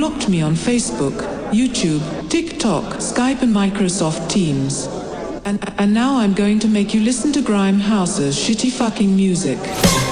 blocked me on Facebook, YouTube, TikTok, Skype and Microsoft Teams. And now I'm going to make you listen to Grime House's shitty fucking music.